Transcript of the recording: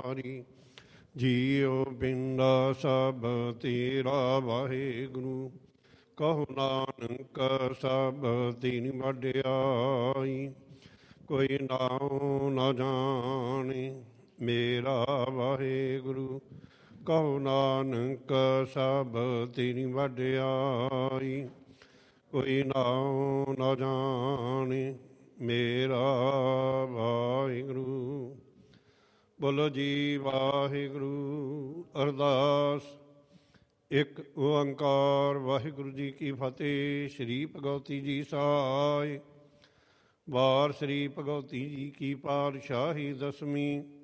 ਹਰੀ। ਜੀਉ ਪਿੰਡਾ ਸਭ ਤੇਰਾ ਵਾਹਿਗੁਰੂ, ਕਹੋ ਨਾਨਕ ਸਭ ਤੀਨ ਵਡਿਆਈ। ਕੋਈ ਨਾਉ ਨਾ ਜਾਣੇ ਮੇਰਾ ਵਾਹਿਗੁਰੂ, ਕਹੋ ਨਾਨਕ ਸਭ ਤੀਨ ਵਡਿਆਈ। ਕੋਈ ਨਾਉ ਨਾ ਜਾਣੇ ਮੇਰਾ ਵਾਹਿਗੁਰੂ। ਬੋਲੋ ਜੀ ਵਾਹਿਗੁਰੂ। ਅਰਦਾਸ। ਇੱਕ ਓੰਕਾਰ ਵਾਹਿਗੁਰੂ ਜੀ ਕੀ ਫਤਿਹ। ਸ਼੍ਰੀ ਭਗਵਤੀ ਜੀ ਸਹਾਇ। ਵਾਰ ਸ਼੍ਰੀ ਭਗਵਤੀ ਜੀ ਕੀ ਪਾਤਸ਼ਾਹੀ ਦਸਵੀਂ।